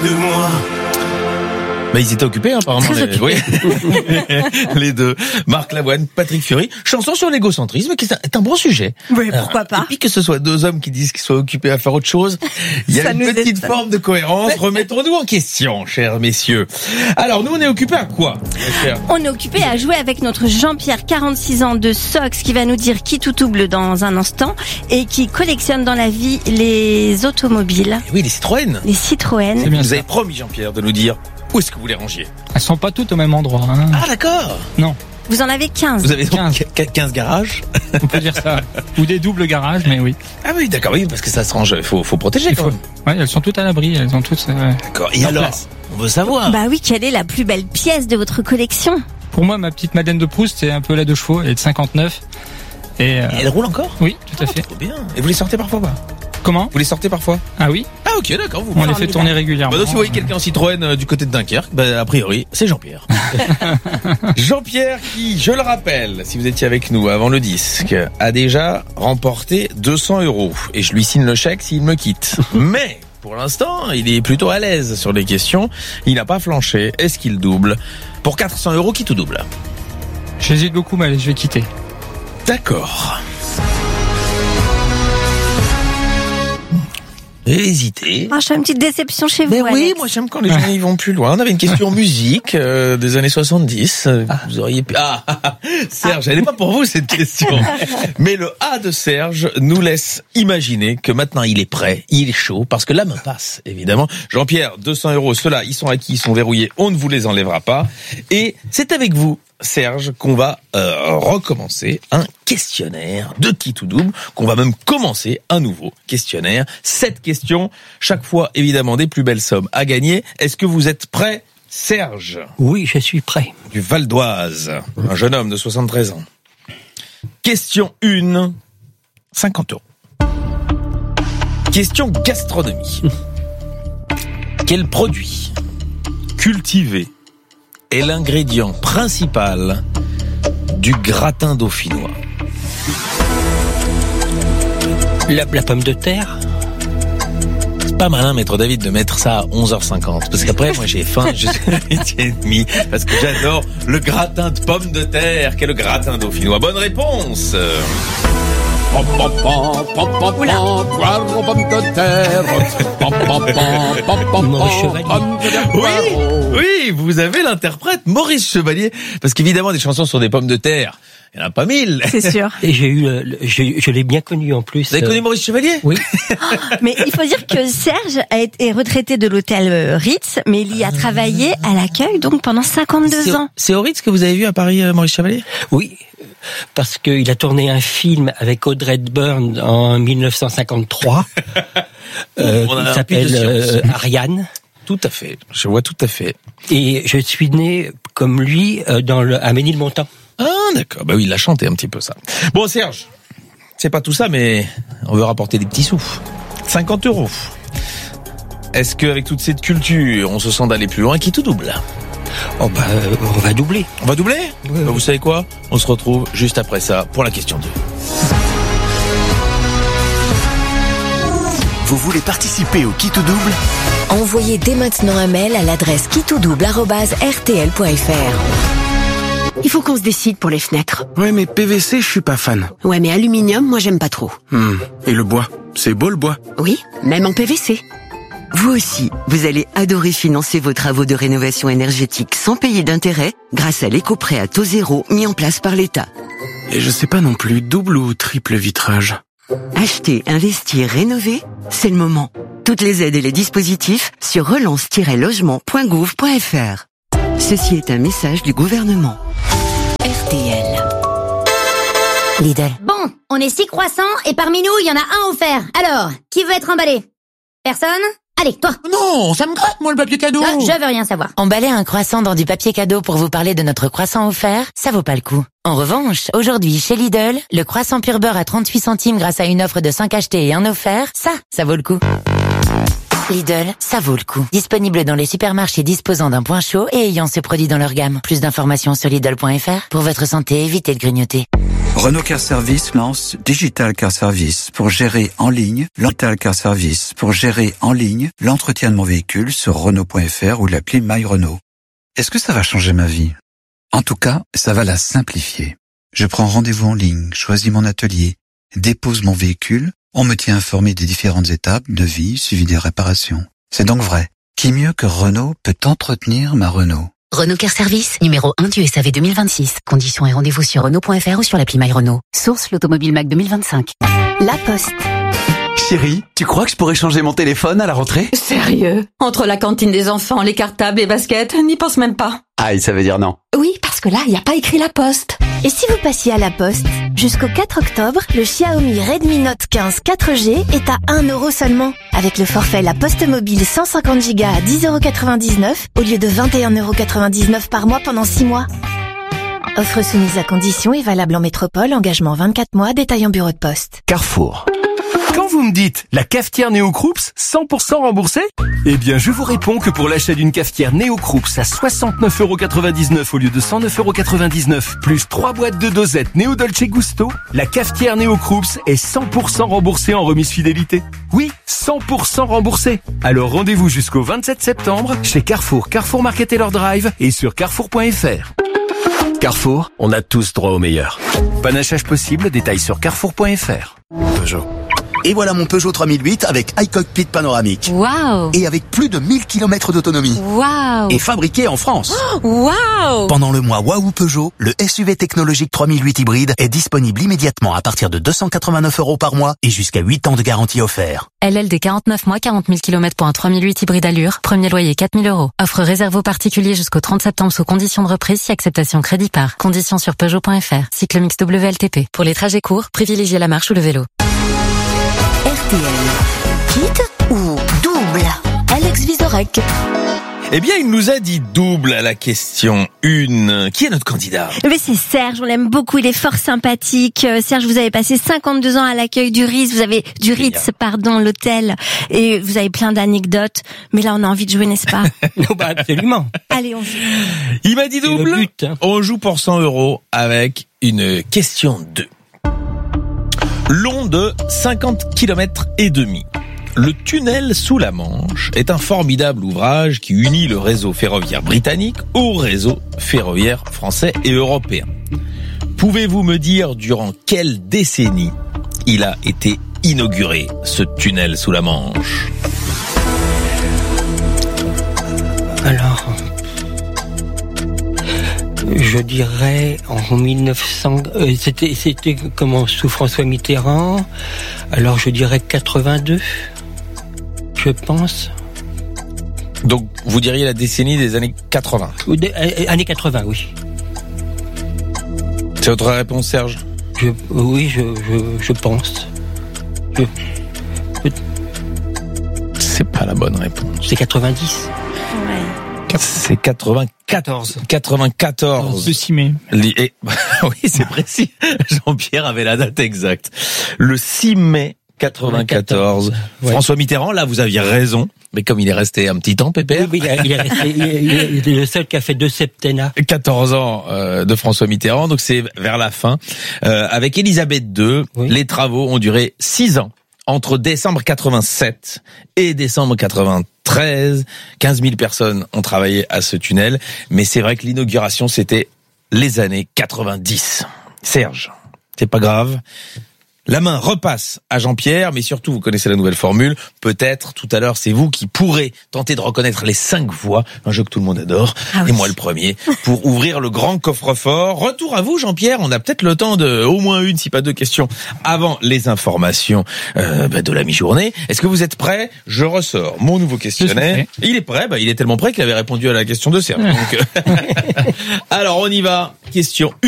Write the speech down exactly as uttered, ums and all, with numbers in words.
de moi. Bah, ils étaient occupés, hein, apparemment. Très les... Oui. les deux. Marc Lavoine, Patrick Fiori. Chanson sur l'égocentrisme, qui est un bon sujet. Oui, pourquoi pas. Et puis que ce soit deux hommes qui disent qu'ils soient occupés à faire autre chose, il y a Ça une nous petite est... forme de cohérence. Remettons-nous en question, chers messieurs. Alors, nous, on est occupés à quoi, cher ? On est occupé à jouer avec notre Jean-Pierre, quarante-six ans de Sox, qui va nous dire qui tout double dans un instant et qui collectionne dans la vie les automobiles. Et oui, les Citroën. Les Citroën. Vous avez promis, Jean-Pierre, de nous dire où est-ce que vous les rangiez. Elles sont pas toutes au même endroit. Hein. Ah, d'accord. Non. Vous en avez quinze. Vous avez donc quinze. quinze garages. On peut dire ça. Ou des doubles garages, mais oui. Ah oui, d'accord, oui, parce que ça se range. Il faut, faut protéger, Il quand faut... même. Ouais, elles sont toutes à l'abri. Elles ont toutes. Euh... D'accord. Et alors, place. on veut savoir. Bah oui, quelle est la plus belle pièce de votre collection ? Pour moi, ma petite Madeleine de Proust, c'est un peu la de chevaux. Elle est de cinquanteneuf. Et, euh... Et elle roule encore ? Oui, tout à fait. Trop bien. Et vous les sortez parfois pas ? Comment ? Vous les sortez parfois ? Ah oui. Ah ok, d'accord. Vous On les fait tourner régulièrement. Bah donc si vous voyez quelqu'un en Citroën euh, du côté de Dunkerque, bah, a priori, c'est Jean-Pierre. Jean-Pierre qui, je le rappelle, si vous étiez avec nous avant le disque, a déjà remporté deux cents euros. Et je lui signe le chèque s'il me quitte. Mais, pour l'instant, il est plutôt à l'aise sur les questions. Il n'a pas flanché. Est-ce qu'il double ? Pour quatre cents euros, qui tout double ? J'hésite beaucoup, mais allez, je vais quitter. D'accord. Hésiter. Ah, je suis une petite déception chez vous, Mais oui, Alex. moi j'aime quand les gens y vont plus loin. On avait une question musique euh, des années soixante-dix. Vous auriez pu... Ah, ah, ah, Serge, elle n'est pas pour vous cette question. Mais le A de Serge nous laisse imaginer que maintenant il est prêt, il est chaud, parce que la main passe, évidemment. Jean-Pierre, deux cents euros, ceux-là, ils sont acquis, ils sont verrouillés, on ne vous les enlèvera pas. Et c'est avec vous, Serge, qu'on va euh, recommencer un questionnaire de qui tout double, qu'on va même commencer un nouveau questionnaire. Sept questions, chaque fois évidemment des plus belles sommes à gagner. Est-ce que vous êtes prêt, Serge ? Oui, je suis prêt. Du Val d'Oise, un jeune homme de soixante-treize ans. Question un, cinquante euros. Question gastronomie. Quel produit cultivé est l'ingrédient principal du gratin dauphinois? La, la pomme de terre. C'est pas malin, maître David, de mettre ça à onze heures cinquante. Parce qu'après, moi, j'ai faim jusqu'à midi et demi. Parce que j'adore le gratin de pommes de terre, qu'est le gratin dauphinois. Bonne réponse! Oui, oui, vous avez l'interprète Maurice Chevalier. Parce qu'évidemment, des chansons sur des pommes de terre, il n'y en a pas mille. C'est sûr. Et j'ai eu, le, le, je, je l'ai bien connu en plus. Vous avez connu Maurice Chevalier? Oui. Mais il faut dire que Serge a été retraité de l'hôtel Ritz, mais il y a travaillé à l'accueil donc pendant cinquante-deux C'est, ans. c'est au Ritz que vous avez vu à Paris, Maurice Chevalier? Oui, parce qu'il a tourné un film avec Audrey Hepburn en dix-neuf cent cinquantre-trois. euh, On a qui un s'appelle peu de science. euh, Ariane. Tout à fait, je vois tout à fait. Et je suis né comme lui euh, dans le, à Ménilmontant. Ah, d'accord. Bah oui, il a chanté un petit peu ça. Bon, Serge, c'est pas tout ça, mais on veut rapporter des petits sous. cinquante euros. Est-ce qu'avec toute cette culture, on se sent d'aller plus loin, qui tout double? Oh bah, euh, on va doubler. On va doubler? Oui, Bah, oui. vous savez quoi? On se retrouve juste après ça pour la question deux. Vous voulez participer au qui tout double ? Envoyez dès maintenant un mail à l'adresse qui tout double arobase r t l point f r. Il faut qu'on se décide pour les fenêtres. Ouais, mais P V C, je suis pas fan. Ouais, mais aluminium, moi j'aime pas trop. Hmm. Et le bois? C'est beau le bois. Oui, même en P V C. Vous aussi, vous allez adorer financer vos travaux de rénovation énergétique sans payer d'intérêt grâce à l'éco-prêt à taux zéro mis en place par l'État. Et je sais pas non plus, double ou triple vitrage. Acheter, investir, rénover, c'est le moment. Toutes les aides et les dispositifs sur relance tiret logement point gouv point f r. Ceci est un message du gouvernement. R T L. Lidl. Bon, on est six croissants et parmi nous, il y en a un offert. Alors, qui veut être emballé? Personne? Allez, toi. Non, ça me gratte, moi, le papier cadeau. Ah, je veux rien savoir. Emballer un croissant dans du papier cadeau pour vous parler de notre croissant offert, ça vaut pas le coup. En revanche, aujourd'hui, chez Lidl, le croissant pur beurre à trente-huit centimes grâce à une offre de cinq achetés et un offert, ça, ça vaut le coup. Lidl, ça vaut le coup. Disponible dans les supermarchés disposant d'un point chaud et ayant ce produit dans leur gamme. Plus d'informations sur Lidl point f r. Pour votre santé, évitez de grignoter. Renault Car Service lance Digital Car Service pour gérer en ligne, Digital Car Service pour gérer en ligne l'entretien de mon véhicule sur Renault point F R ou l'appli My Renault. Est-ce que ça va changer ma vie? En tout cas, ça va la simplifier. Je prends rendez-vous en ligne, choisis mon atelier, dépose mon véhicule, on me tient informé des différentes étapes, devis, suivi des réparations. C'est donc vrai. Qui mieux que Renault peut entretenir ma Renault? Renault Car Service, numéro un du S A V deux mille vingt-six. Conditions et rendez-vous sur Renault point F R ou sur l'appli My Renault. Source l'Automobile Mac deux mille vingt-cinq. La Poste. Chérie, tu crois que je pourrais changer mon téléphone à la rentrée? Sérieux? Entre la cantine des enfants, les cartables, les baskets, n'y pense même pas. Aïe, ça veut dire non. Oui, parce que là, il n'y a pas écrit La Poste. Et si vous passiez à La Poste? Jusqu'au quatre octobre, le Xiaomi Redmi Note quinze quatre G est à un euro seulement. Avec le forfait La Poste Mobile cent cinquante gigas à dix euros quatre-vingt-dix-neuf au lieu de vingt et un euros quatre-vingt-dix-neuf par mois pendant six mois. Offre soumise à conditions et valable en métropole, engagement vingt-quatre mois, détail en bureau de poste. Carrefour. Quand vous me dites la cafetière Néo Croops cent pour cent remboursée, eh bien je vous réponds que pour l'achat d'une cafetière Néo Croops à soixante-neuf euros quatre-vingt-dix-neuf au lieu de cent neuf euros quatre-vingt-dix-neuf, plus trois boîtes de dosettes Néo Dolce Gusto, la cafetière Néo Croops est cent pour cent remboursée en remise fidélité. Oui, cent pour cent remboursée. Alors rendez-vous jusqu'au vingt-sept septembre chez Carrefour, Carrefour Market Taylor Drive et sur carrefour point F R. Carrefour, on a tous droit au meilleur. Panachage possible, détails sur carrefour point F R. Peugeot. Et voilà mon Peugeot trois mille huit avec iCockpit panoramique. Waouh! Et avec plus de mille kilomètres d'autonomie. Waouh! Et fabriqué en France. Waouh! Pendant le mois Waouh Peugeot, le S U V technologique trois mille huit hybride est disponible immédiatement à partir de deux cent quatre-vingt-neuf euros par mois et jusqu'à huit ans de garantie offert. L L D quarante-neuf mois, quarante mille kilomètres pour un trois mille huit hybride allure. Premier loyer quatre mille euros. Offre réservée aux particuliers jusqu'au trente septembre sous conditions de reprise si acceptation crédit par. Conditions sur Peugeot point F R. Cycle mix W L T P. Pour les trajets courts, privilégiez la marche ou le vélo. R T L. Kit ou double? Alex Vizorek. Eh bien, il nous a dit double à la question une. Qui est notre candidat? Mais c'est Serge, on l'aime beaucoup, il est fort sympathique. Serge, vous avez passé cinquantedeux ans à l'accueil du Ritz, vous avez du Ritz, pardon, l'hôtel, et vous avez plein d'anecdotes. Mais là, on a envie de jouer, n'est-ce pas? Non, bah absolument. Allez, on joue. Il m'a dit double. But, hein. On joue pour cent euros avec une question deux. Long de cinquante kilomètres et demi. Le tunnel sous la Manche est un formidable ouvrage qui unit le réseau ferroviaire britannique au réseau ferroviaire français et européen. Pouvez-vous me dire durant quelle décennie il a été inauguré, ce tunnel sous la Manche? Alors, je dirais en mille neuf cents, euh, c'était c'était comment, sous François Mitterrand. Alors je dirais quatre-vingt-deux, je pense. Donc vous diriez la décennie des années quatre-vingts. Ou des, euh, années quatre-vingts, oui. C'est votre réponse, Serge? Je, oui, je, je, je pense. Je, je... C'est pas la bonne réponse. C'est quatre-vingt-dix. Ouais. C'est quatre-vingt-quatorze. quatre-vingt-quatorze. Le six mai. Et, oui, c'est précis. Jean-Pierre avait la date exacte. Le six mai quatre-vingt-quatorze. Ouais. François Mitterrand, là, vous aviez raison. Mais comme il est resté un petit temps, Pépère. Oui, il est, il est, resté, il est, il est le seul qui a fait deux septennats. quatorze ans euh, de François Mitterrand, donc c'est vers la fin. Euh, avec Élisabeth deux, oui. Les travaux ont duré six ans. Entre décembre quatre-vingt-sept et décembre quatre-vingt-treize, quinze mille personnes ont travaillé à ce tunnel. Mais c'est vrai que l'inauguration, c'était les années quatre-vingt-dix. Serge, c'est pas grave. La main repasse à Jean-Pierre, mais surtout, vous connaissez la nouvelle formule. Peut-être, tout à l'heure, c'est vous qui pourrez tenter de reconnaître les cinq voix, un jeu que tout le monde adore, ah oui. Et moi le premier, pour ouvrir le grand coffre-fort. Retour à vous, Jean-Pierre. On a peut-être le temps de au moins une, si pas deux questions, avant les informations euh, bah, de la mi-journée. Est-ce que vous êtes prêts? Je ressors mon nouveau questionnaire. Il est prêt. Bah, il est tellement prêt qu'il avait répondu à la question de Serge. Donc, alors, on y va. Question